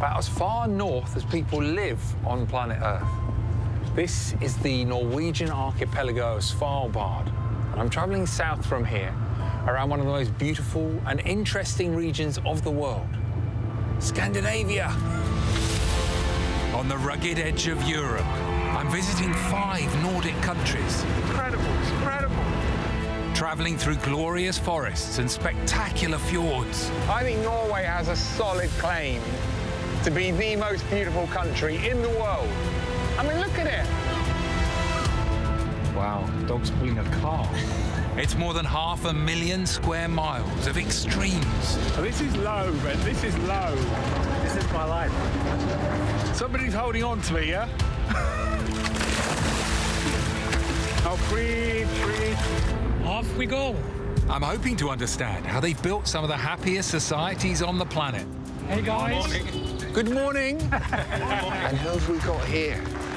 about as far north as people live on planet Earth. This is the Norwegian archipelago of Svalbard, and I'm traveling south from here around one of the most beautiful and interesting regions of the world, Scandinavia. On the rugged edge of Europe, I'm visiting 5 Nordic countries. Incredible, it's incredible. Travelling through glorious forests and spectacular fjords. I think Norway has a solid claim to be the most beautiful country in the world. I mean, look at it. Wow, dog's pulling a car. It's more than 500,000 square miles of extremes. This is low, man. This is low. This is my life. Somebody's holding on to me, yeah? Oh, breathe. Off we go. I'm hoping to understand how they've built some of the happiest societies on the planet. Hey, guys. Good morning. And who have we got here?